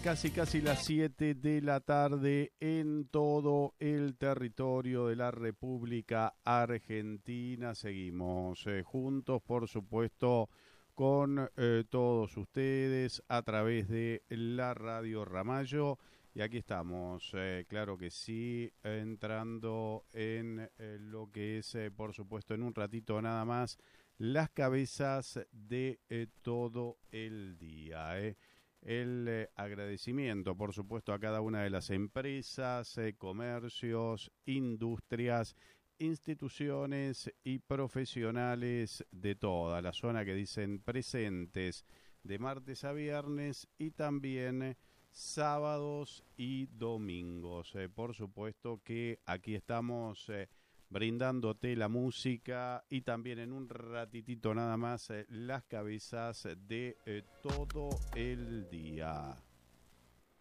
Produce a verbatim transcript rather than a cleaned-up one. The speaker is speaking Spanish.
casi casi las siete de la tarde en todo el territorio de la República Argentina. Seguimos eh, juntos, por supuesto, con eh, todos ustedes a través de la Radio Ramallo. Y aquí estamos, eh, claro que sí, entrando en eh, lo que es, eh, por supuesto, en un ratito nada más, las cabezas de eh, todo el día. Eh. El eh, agradecimiento, por supuesto, a cada una de las empresas, eh, comercios, industrias, instituciones y profesionales de toda la zona que dicen presentes de martes a viernes y también eh, sábados y domingos. Eh, por supuesto que aquí estamos eh, brindándote la música y también en un ratitito nada más eh, las cabezas de eh, todo el día.